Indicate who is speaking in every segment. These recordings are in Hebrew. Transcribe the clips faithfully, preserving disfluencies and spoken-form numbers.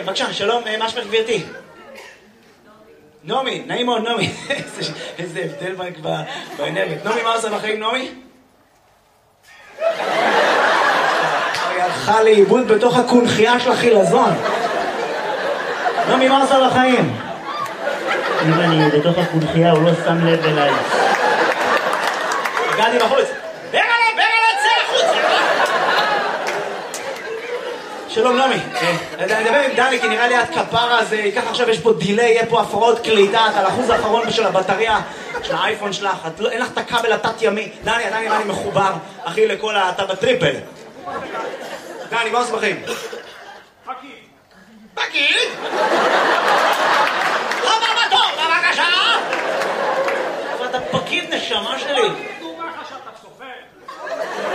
Speaker 1: כן, בבקשה, שלום, מה שמך גברתי? נעמי, נעים מאוד, נעמי. איזה הבדל באנרגיות. נעמי, מה עושה בחיים, נעמי? היא הלכה לאיבוד בתוך הקונחייה של החילזון. נעמי, מה עושה בחיים?
Speaker 2: אם אני בתוך הקונחייה, הוא לא שם לב אליי.
Speaker 1: הגעתי בחוץ. ברגע, ברגע, צא החוצה! שלום, נעמי. אני אדבר עם דני, כי נראה לי את כפרה, אז ייקח עכשיו, יש פה דילי, יהיה פה הפרעות קליטה, את על האחוז האחרון של הבטריה של האייפון שלך, אין לך את הכבל התת ימי. דני, עדיין נראה לי מחובר, אחי, לכל אתה בטריפל. דני, מה עושה בחיים?
Speaker 3: פקיד.
Speaker 1: פקיד? חבר בטוב, בבקשה! אבל אתה פקיד נשמה שלי.
Speaker 3: דומה לך שאתה סופר.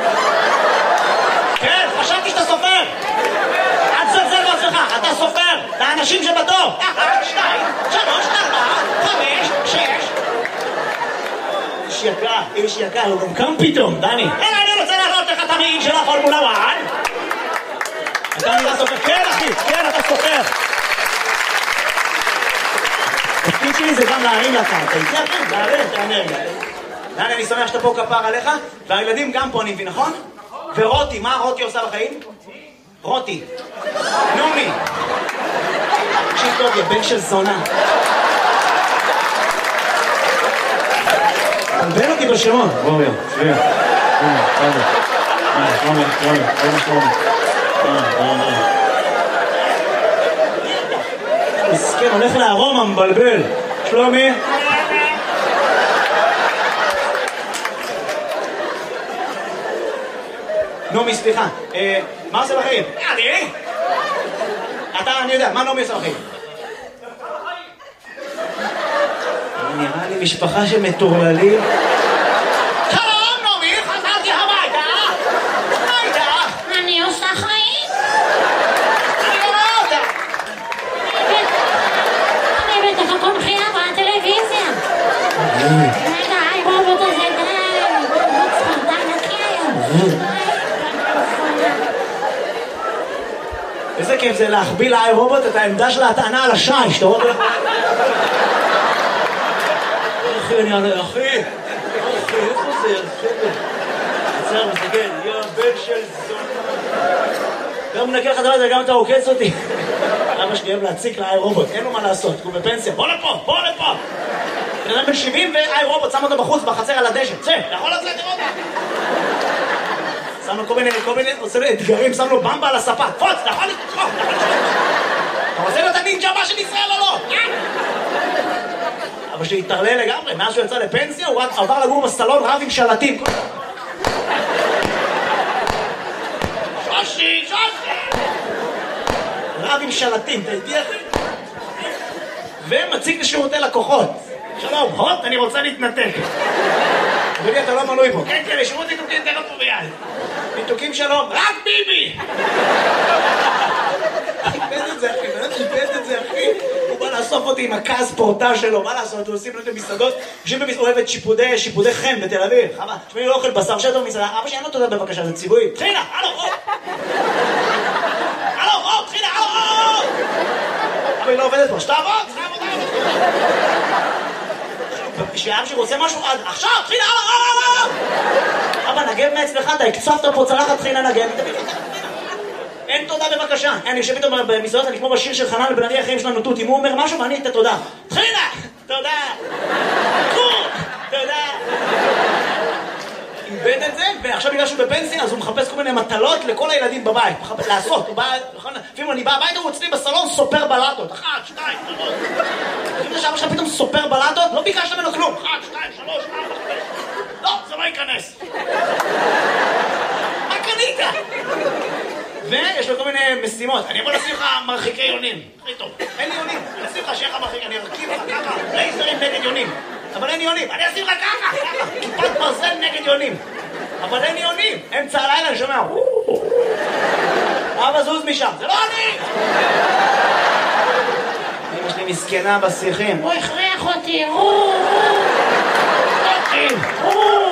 Speaker 1: כן, חשבתי שאתה סופר. אל תזלזל בעצמך, אתה סופר. את האנשים שבתור. אחת, שתיים, שלוש, ארבע, חמש, שש. איש יקר, איש יקר, הוא גם קם פתאום, דני. אלא אני רוצה להראות לך את המעיל של הפורמולה אחת. אתה נראה סופר. כן, אחי, כן, אתה סופר. התפקיד שלי זה גם להרים לקרקע. כן, כן, להרים את האנרגיה. דני, אני שמח שאתה פה כפר עליך, והילדים גם פה, אני מבין, נכון? ורותי, מה רותי עושה בחיים? רותי. נעמי. תקשיב טוב, יא בן של זונה. תלבן אותי בשמות.
Speaker 2: בואו, יא, צביה. שלומי, שלומי. שלומי, שלומי, שלומי, שלומי.
Speaker 1: מסכן, הולך לארומה, מבלבל. שלומי. נעמי, סליחה, מה עושה בחיים? אני? אתה, אני יודע, מה נעמי עושה בחיים? נראה לי משפחה שמטורללים. שלום, נעמי, חזרתי הביתה. מה איתך?
Speaker 4: אני עושה חיים.
Speaker 1: אני לא רואה אותה.
Speaker 4: אני בתוך הקונחייה בטלוויזיה. רגע, היי, רובוט הזה, די. רובוט ספרדן נקי היום.
Speaker 1: איזה כיף זה להחביא לאי רובוט את העמדה של ההטענה על השיש, אתה רואה? אחי, אני אענה, אחי, אחי, איפה זה? עצר, מסתכל, יא בן של זון. גם מנקה לך דבר הזה, גם אתה עוקץ אותי. אבא שלי אוהב להציק לאי רובוט, אין לו מה לעשות, הוא בפנסיה, בוא לפה, בוא לפה. בן אדם בן שבעים ואי רובוט, שם אותו בחוץ, בחצר על הדשא, צא, יכול לצאת לראות. שם לו כל מיני, כל מיני, עושה לו אתגרים, שם לו במבה על הספה. פוץ, אתה יכול לתקוף, אתה יכול לתקוף. אתה רוצה להיות הנינג'ה הבא של ישראל או לא? אבל שהתערלל לגמרי, מאז שהוא יצא לפנסיה, הוא עבר לגור בסלון רב עם שלטים. שושי, שושי! רב עם שלטים, אתה איתי אחי? ומציג לשירותי לקוחות. שלום, הוט, אני רוצה להתנתק. אדוני, אתה לא מנוי פה. כן, כן, לשירות ניתוקים תראה פה ביד. ניתוקים שלום, רק ביבי! איבד את זה, אחי, באמת איבד את זה, אחי. הוא בא לאסוף אותי עם הכעס פורטה שלו, מה לעשות? הוא עושים לו את המסעדות, יושבים במסעדות, הוא אוהב את שיפודי, שיפודי חן בתל אביב. חבל, שמי לא אוכל בשר שטו במסעדה, אבא שאין לו תודה בבקשה, זה ציבורי. תחילה, הלו, או! הלו, או, תחילה, הלו, או! אבל היא לא עובדת פה, שתעבוד, שתעבוד, כשאבא שרוצה משהו, עכשיו, תחילה, הלו, או! אבא, נגב מאצלך, אתה הקצפת פה צלחת תחילה נגב, אין תודה בבקשה. אני יושב איתו במסעדות, אני כמו בשיר של חנן לבן ארי, החיים שלנו תות, אם הוא אומר משהו ואני את התודה. תחילה! תודה! תודה! איבד את זה, ועכשיו בגלל שהוא בפנסיה, אז הוא מחפש כל מיני מטלות לכל הילדים בבית. לעשות, הוא בא, לפעמים אני בא הביתה, הוא אצלי בסלון סופר בלטות. אחת, שתיים, שלוש. אם זה שאבא שלך פתאום סופר בלטות, לא ביקשת ממנו כלום. אחת, שתיים, שלוש, ארבע, חמש. לא, זה לא ייכנס. מה קנית? ויש לו כל מיני משימות. אני יכול לשים לך מרחיקי יונים. הכי טוב. אין לי יונים. אני אשים לך שיהיה לך מרחיק, אני ארכיב לך ככה. לייזרים נגד יונים. אבל אין יונים. אני אשים לך ככה, ככה. כיפת ברזל נגד יונים. אבל אין יונים. אמצע הלילה אני שומע. אבא זוז משם. זה לא אני! אמא שלי מסכנה בשיחים.
Speaker 4: הוא הכריח אותי.
Speaker 1: אותי.